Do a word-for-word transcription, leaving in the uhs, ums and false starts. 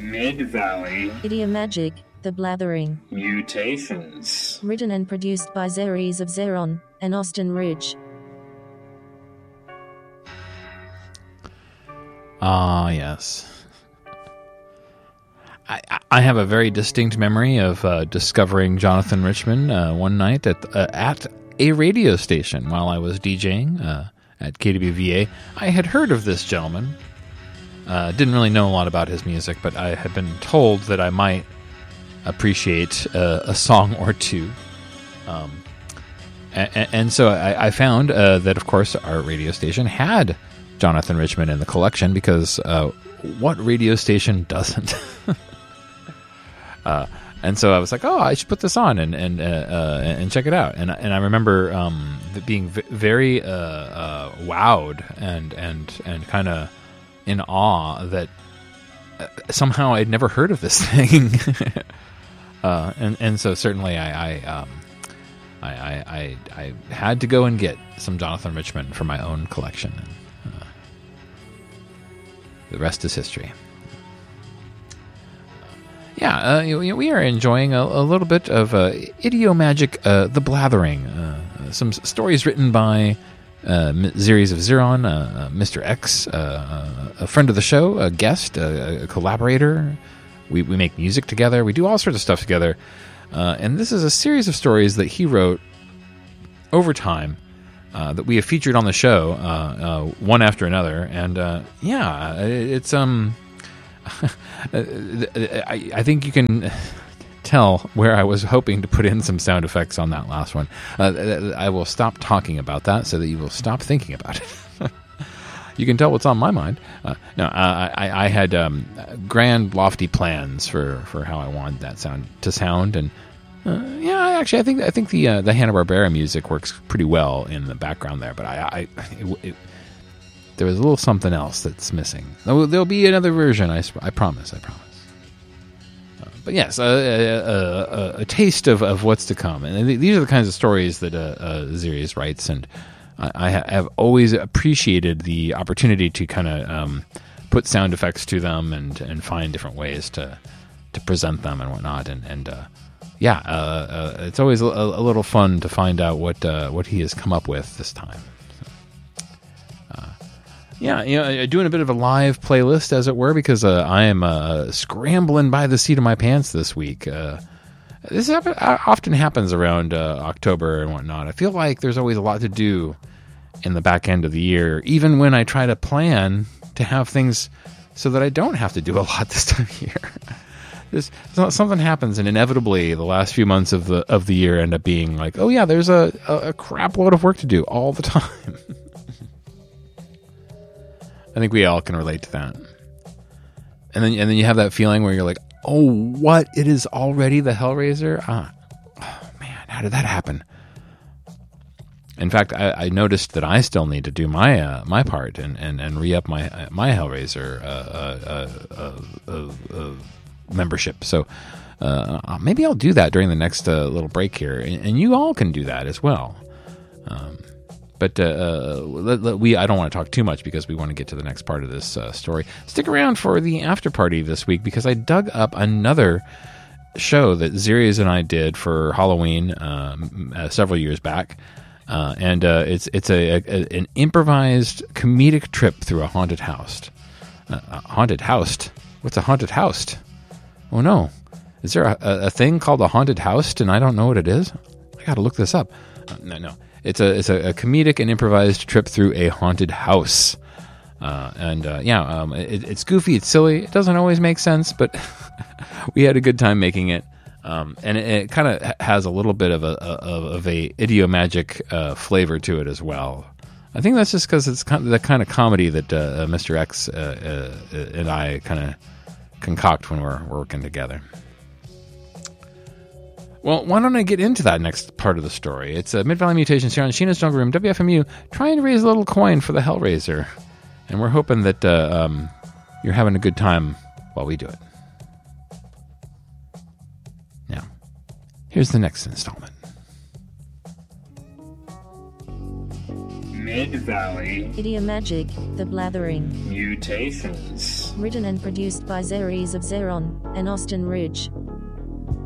Mid-Valley. Idiomagic, The Blathering. Mutations. Written and produced by Zeres of Zeron and Austin Ridge. Ah, yes. I, I have a very distinct memory of uh, discovering Jonathan Richman uh, one night at uh, at a radio station while I was DJing uh, at K W V A. I had heard of this gentleman. Uh, didn't really know a lot about his music, but I had been told that I might appreciate uh, a song or two. Um, and, and so I, I found uh, that, of course, our radio station had Jonathan Richman in the collection, because uh, what radio station doesn't? uh, and so I was like, oh, I should put this on and and uh, uh, and check it out. And and I remember um, being v- very uh, uh, wowed and and and kind of in awe that somehow I'd never heard of this thing. uh, and and so certainly I I, um, I I I I had to go and get some Jonathan Richman for my own collection. The rest is history. Yeah, uh, you know, we are enjoying a, a little bit of uh, Idiomagic, uh, The Blathering. Uh, some stories written by uh, Zeres of Zeron, uh, Mister X, uh, a friend of the show, a guest, a, a collaborator. We, we make music together. We do all sorts of stuff together. Uh, and this is a series of stories that he wrote over time. Uh, that we have featured on the show, uh, uh, one after another, and uh, yeah, it's um, I, I think you can tell where I was hoping to put in some sound effects on that last one. Uh, I will stop talking about that so that you will stop thinking about it. You can tell what's on my mind. Uh, no, uh, I, I had um, grand, lofty plans for, for how I wanted that sound to sound, and. Uh, yeah, actually, I think I think the uh, the Hanna-Barbera music works pretty well in the background there, but I, I it, it, there was a little something else that's missing. There'll, there'll be another version. I, I promise. I promise. Uh, but yes, uh, uh, uh, a taste of, of what's to come, and these are the kinds of stories that uh, uh, Zeres writes, and I, I have always appreciated the opportunity to kind of um, put sound effects to them and, and find different ways to to present them and whatnot, and and. Uh, Yeah, uh, uh, it's always a, a little fun to find out what uh, what he has come up with this time. So, uh, yeah, you know, doing a bit of a live playlist, as it were, because uh, I am uh, scrambling by the seat of my pants this week. Uh, this happen- often happens around uh, October and whatnot. I feel like there's always a lot to do in the back end of the year, even when I try to plan to have things so that I don't have to do a lot this time of year. There's, something happens, and inevitably the last few months of the of the year end up being like, oh yeah, there's a, a, a crap load of work to do all the time. I think we all can relate to that. And then and then you have that feeling where you're like, oh, what? It is already the Hellraiser? Ah, oh man, how did that happen? In fact, I, I noticed that I still need to do my uh, my part and, and, and re-up my uh, my Hellraiser uh, uh, uh, uh, uh, membership. So uh, maybe I'll do that during the next uh, little break here, and, and you all can do that as well. Um, but uh, uh, let, let, we I don't want to talk too much because we want to get to the next part of this uh, story. Stick around for the after party this week, because I dug up another show that Zeres and I did for Halloween um, uh, several years back. Uh, and uh, it's it's a, a an improvised comedic trip through a haunted house. Uh, a haunted house? What's a haunted house? Oh no! Is there a, a thing called a haunted house and I don't know what it is? I got to look this up. Uh, no, no. It's a it's a, a comedic and improvised trip through a haunted house. Uh, and uh, yeah, um, it, it's goofy, it's silly. It doesn't always make sense, but we had a good time making it. Um, and it, it kind of has a little bit of a of, of a idiomagic uh, flavor to it as well. I think that's just because it's kind of the kind of comedy that uh, Mister X uh, uh, and I kind of concoct when we're working together. Well, why don't I get into that next part of the story? It's uh, Mid-Valley Mutations here on Sheena's Jungle Room, W F M U, trying to raise a little coin for the Hellraiser. And we're hoping that uh, um, you're having a good time while we do it. Now, here's the next installment. Mid-Valley Idiomagic, The Blathering. Mutations. Written and produced by Zeres of Zeron and Austin Ridge.